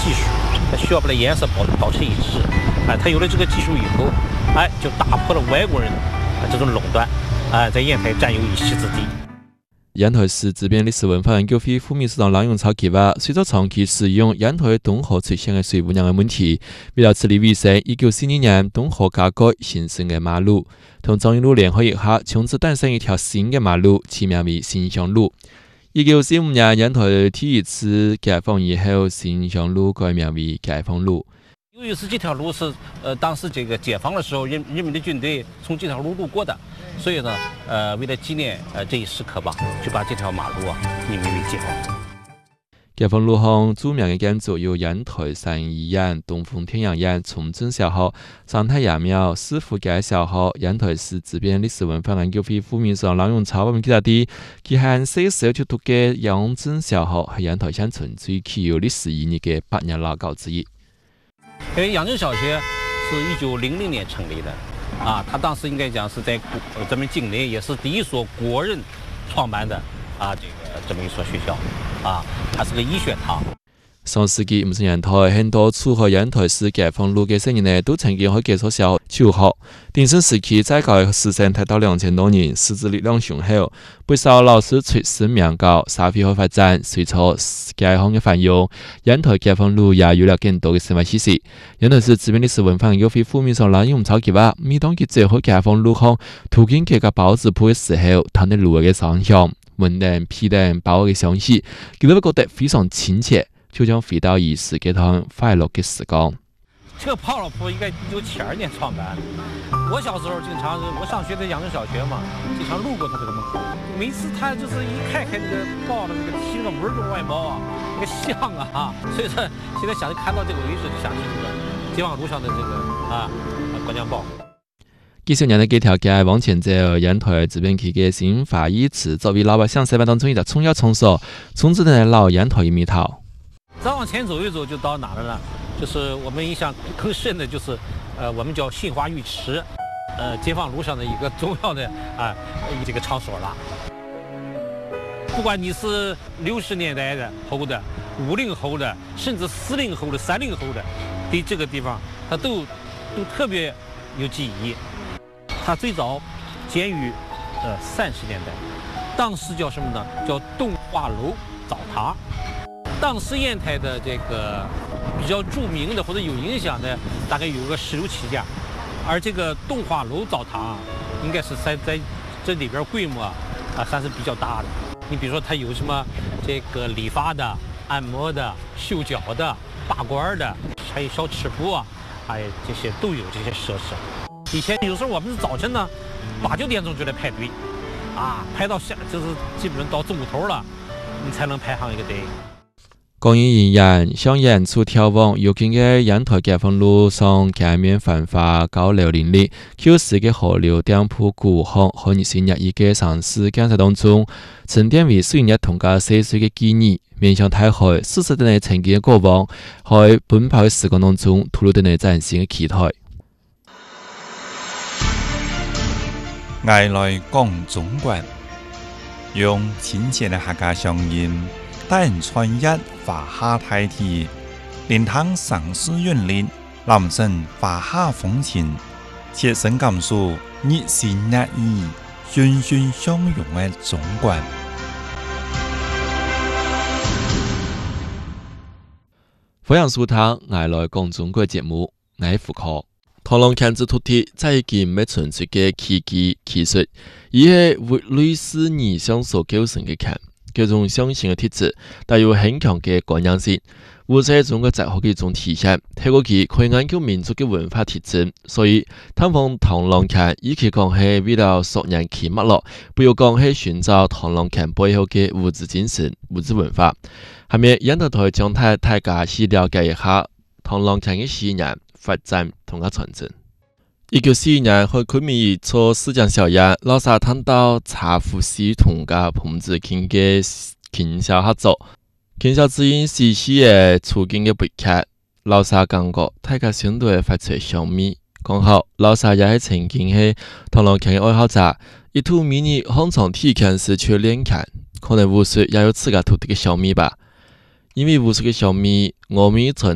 技术，它需要把它颜色保持一致。它有了这个技术以后，就打破了外国人这种垄断，在烟台占有一席之地。 烟台市这边历史文化研究会副秘书长郎永超揭发，随着长期使用烟台东河出现的水污染的问题，为了处理卫生，1942年东河加盖新生的马路，同中央路联合一下，从此诞生一条新的马路，起名为新乡路。1945年烟台第一次解放以后，新乡路改名为解放路。 由于是这条路是当时这个解放的时候人民的军队从这条路路过的，所以呢为了纪念这一时刻吧，就把这条马路命名为解放路。 解放路上著名的建筑有烟台三义院、东风天阳院、崇正小学、三太爷庙、师傅街小学。烟台市这边历史文化研究会副秘书长郎永超我们记得的，佢係40就讀嘅陽正小學係煙台鄉村最具有歷史意義嘅百年老校之一。 因为阳正小学是1900年成立的，它当时应该讲是在咱们境内也是第一所国人创办的这么一所学校，它是个医学堂。 上世紀50年代，很多住喺煙台市解放路嘅新人呢，都曾經喺這所小學就學。鼎盛時期，在校嘅師生達到2000多人，師資力量雄厚，不少老師出身名校，社會發展隨着解放嘅繁榮，煙台解放路也有了更多嘅生活氣息。煙台市這邊歷史文化研究會副秘書長郎永超揭發，每當佢走喺解放路上，途經這個包子鋪嘅時候，睇到路嘅聲響、門燈、屁燈、包嘅香氣，佢都會覺得非常親切。就將回到兒時嗰趟快樂嘅時光。 這個泡老鋪應該1972年創辦。我小時候經常，我上學在陽正小學嘛，經常路過他這個門口。每次他就是一開這個爆的這個提個門就外包那個像所以說現在想看到這個位置就想起這個解放路上的這個國疆報。 幾十年的這條街往前走，煙台這邊區嘅新華義祠作為老百姓生活當中一個重要場所，從此在老煙台一面頭。 再往前走一走就到哪了呢？就是我们印象更深的就是我们叫杏花浴池，解放路上的一个重要的这个场所了。不管你是60年代的后的、50后的，甚至40后的、30后的，对这个地方它都特别有记忆。它最早建于30年代，当时叫什么呢？叫动画楼澡堂。当时烟台的这个比较著名的或者有影响的，大概有个16、17家，而这个动画楼澡堂应该是在这里边规模算是比较大的。你比如说它有什么这个理发的、按摩的、修脚的、拔罐的，还有小吃部还有这些都有这些设施。以前有时候我们是早晨呢8、9点钟就来排队，排到就是基本上到中午头了，你才能排上一个队。 公益演員向演出眺望，如今嘅煙台解放路上街面繁華，高樓林立，舊時嘅河流、店鋪、古巷和20年以嘅城市建設當中，沉澱為歲月同家逝去嘅記憶。面向大海，40年曾經嘅過往，喺奔跑嘅時光當中，吐露對你嶄新嘅期待。 愛來講中國，用親切嘅客家鄉音。但傳一華夏大地，連湯城市韻律，男生華夏風情，切身感受熱情熱意、欣欣相融嘅中國。 歡迎收聽《愛來講中國》節目，我係胡可。螳螂鉗子脫鐵，在一件唔純粹嘅奇技技術，而係活類似擬像所構成嘅鉗。這種相信嘅特質帶有很強嘅感染性，或者係中國哲學嘅一種體現。透過佢可以研究民族嘅文化特徵，所以探訪螳螂鉗，與其講係為了索人其脈絡，不如講係尋找螳螂鉗背後嘅物質精神、物質文化。下面引導台將帶大家去了解一下螳螂鉗嘅起源、發展同埋傳承。1942年，喺昆明一座市井小院，老沙探到茶壺系統嘅彭子傾嘅傾銷合作，傾銷指引細細嘅促進嘅背劇，老沙感覺大家相對發出香味。剛好老沙也係曾經係螳螂鉗嘅愛好者，一度迷你漢藏體鉗時卻練鉗，可能武術也有自家獨特嘅小味吧。因為武術嘅小味，我們